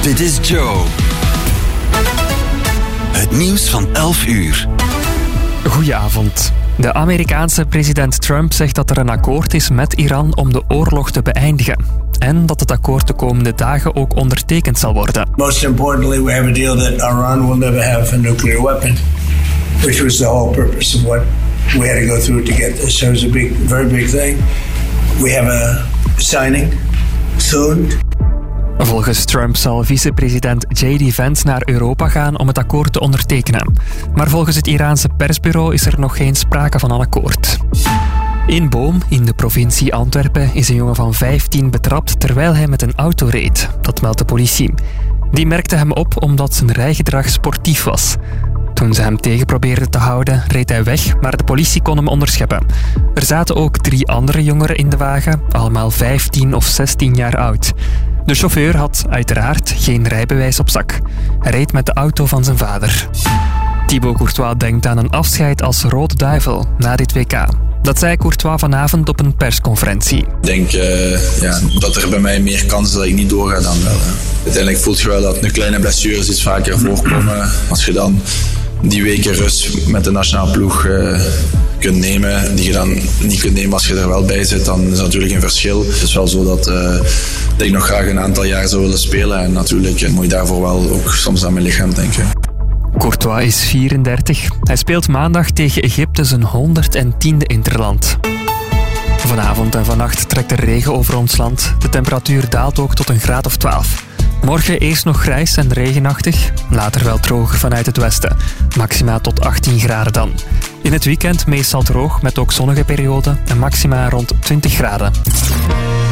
Dit is Joe. Het nieuws van 11 uur. Goedenavond. De Amerikaanse president Trump zegt dat er een akkoord is met Iran om de oorlog te beëindigen. En dat het akkoord de komende dagen ook ondertekend zal worden. Most importantly, we have a deal that Iran will never have a nuclear weapon, which was the whole purpose of what we had to go through to get this. So it was a very big thing. We have a signing soon. Volgens Trump zal vicepresident J.D. Vance naar Europa gaan om het akkoord te ondertekenen. Maar volgens het Iraanse persbureau is er nog geen sprake van een akkoord. In Boom, in de provincie Antwerpen, is een jongen van 15 betrapt terwijl hij met een auto reed. Dat meldt de politie. Die merkte hem op omdat zijn rijgedrag sportief was. Toen ze hem tegen probeerden te houden, reed hij weg, maar de politie kon hem onderscheppen. Er zaten ook 3 andere jongeren in de wagen, allemaal 15 of 16 jaar oud. De chauffeur had uiteraard geen rijbewijs op zak. Hij reed met de auto van zijn vader. Thibaut Courtois denkt aan een afscheid als Rode Duivel na dit WK. Dat zei Courtois vanavond op een persconferentie. Ik denk dat er bij mij meer kans is dat ik niet doorga dan wel. Uiteindelijk voelt je wel dat kleine blessures iets vaker voorkomen. Als je dan die weken rust met de nationale ploeg kunt nemen, die je dan niet kunt nemen als je er wel bij zit, dan is dat natuurlijk een verschil. Het is wel zo dat ik nog graag een aantal jaar zou willen spelen en natuurlijk moet je daarvoor wel ook soms aan mijn lichaam denken. Courtois is 34. Hij speelt maandag tegen Egypte zijn 110e interland. Vanavond en vannacht trekt er regen over ons land. De temperatuur daalt ook tot een graad of 12. Morgen eerst nog grijs en regenachtig, later wel droog vanuit het westen. Maxima tot 18 graden dan. In het weekend meestal droog met ook zonnige perioden en maxima rond 20 graden.